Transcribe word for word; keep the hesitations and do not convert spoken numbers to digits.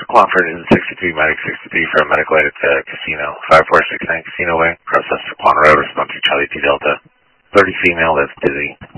Quanford is sixty-three, Medic sixty-three for a medical aid at the casino. five four six nine Casino Way. Process to Quan Road, response to Charlie T Delta. thirty female that's dizzy.